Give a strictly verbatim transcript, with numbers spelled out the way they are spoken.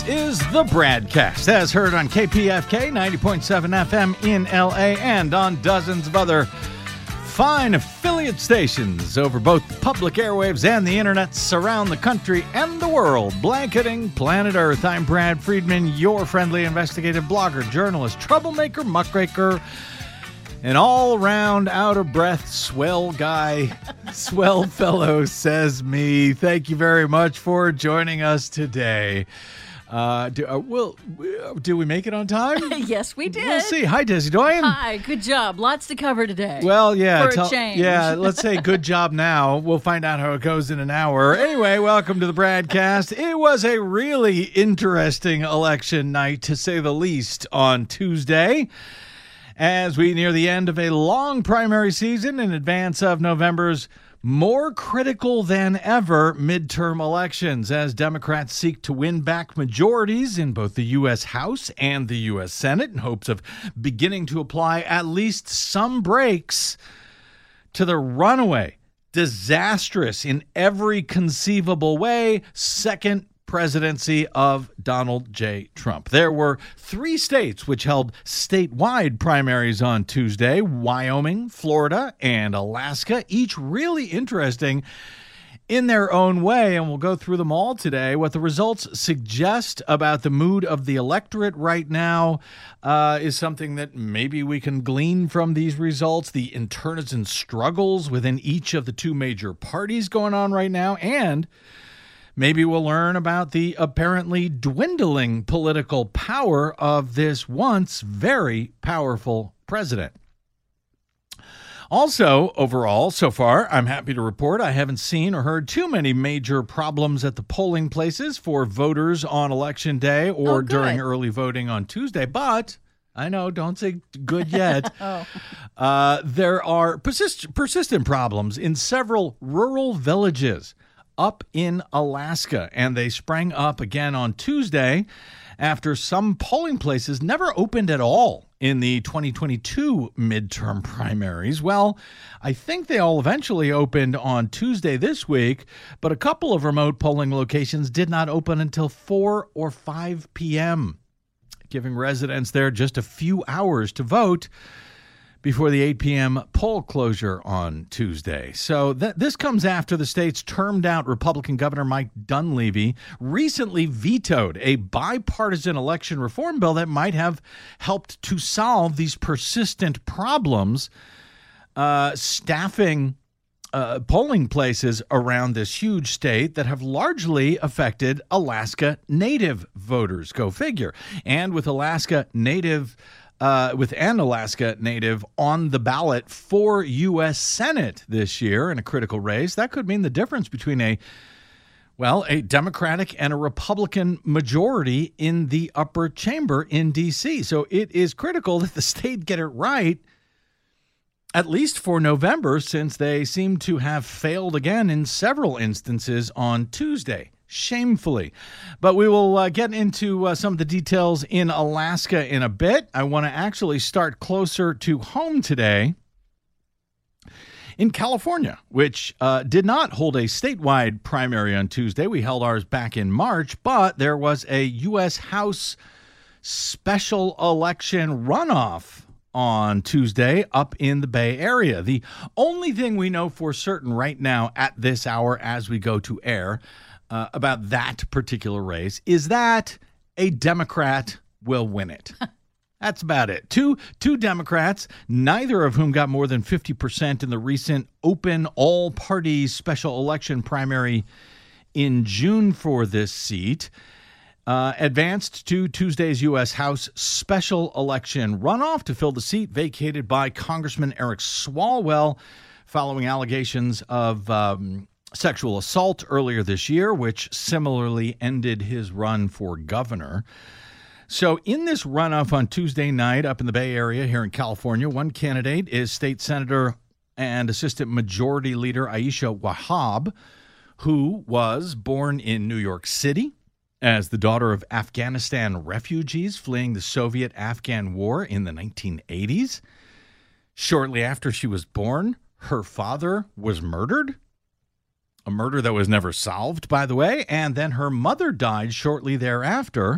is the BradCast, as heard on K P F K ninety point seven F M in L A and on dozens of other fine affiliate stations over both public airwaves and the internet around the country and the world, blanketing planet Earth. I'm Brad Friedman, your friendly investigative blogger, journalist, troublemaker, muckraker, an all-round, out-of-breath, swell guy, swell fellow, says me. Thank you very much for joining us today. Uh, do, uh, we'll, do we make it on time? Yes, we did. We'll see. Hi, Desi Doyen. Hi, good job. Lots to cover today. Well, yeah. For a tell, change. Yeah, let's say good job now. We'll find out how it goes in an hour. Anyway, welcome to the BradCast. It was a really interesting election night, to say the least, on Tuesday, as we near the end of a long primary season in advance of November's more critical than ever midterm elections, as Democrats seek to win back majorities in both the U S House and the U S Senate in hopes of beginning to apply at least some brakes to the runaway, disastrous in every conceivable way, second presidency of Donald J. Trump. There were three states which held statewide primaries on Tuesday: Wyoming, Florida, and Alaska, each really interesting in their own way, and we'll go through them all today. What the results suggest about the mood of the electorate right now uh, is something that maybe we can glean from these results, the internecine struggles within each of the two major parties going on right now, and maybe we'll learn about the apparently dwindling political power of this once very powerful president. Also, overall, so far, I'm happy to report I haven't seen or heard too many major problems at the polling places for voters on Election Day or oh, during early voting on Tuesday. But I know, don't say good yet. oh. uh, there are persist- persistent problems in several rural villages up in Alaska, and they sprang up again on Tuesday after some polling places never opened at all in the twenty twenty-two midterm primaries. Well, I think they all eventually opened on Tuesday this week, but a couple of remote polling locations did not open until four or five p.m., giving residents there just a few hours to vote before the eight p.m. poll closure on Tuesday. So th- this comes after the state's termed-out Republican Governor Mike Dunleavy recently vetoed a bipartisan election reform bill that might have helped to solve these persistent problems, uh, staffing uh, polling places around this huge state that have largely affected Alaska Native voters. Go figure. And with Alaska Native Uh, with an Alaska Native on the ballot for U S Senate this year in a critical race, that could mean the difference between a, well, a Democratic and a Republican majority in the upper chamber in D C. So it is critical that the state get it right, at least for November, since they seem to have failed again in several instances on Tuesday. Shamefully. But we will uh, get into uh, some of the details in Alaska in a bit. I want to actually start closer to home today in California, which uh, did not hold a statewide primary on Tuesday. We held ours back in March, but there was a U S House special election runoff on Tuesday up in the Bay Area. The only thing we know for certain right now at this hour as we go to air Uh, about that particular race is that a Democrat will win it. That's about it. Two two Democrats, neither of whom got more than fifty percent in the recent open all-party special election primary in June for this seat, uh, advanced to Tuesday's U S House special election runoff to fill the seat vacated by Congressman Eric Swalwell following allegations of Um, sexual assault earlier this year, which similarly ended his run for governor. So in this runoff on Tuesday night up in the Bay Area here in California, one candidate is State Senator and Assistant Majority Leader Aisha Wahab, who was born in New York City as the daughter of Afghanistan refugees fleeing the Soviet-Afghan War in the nineteen eighties. Shortly after she was born, her father was murdered. A murder that was never solved, by the way, and then her mother died shortly thereafter.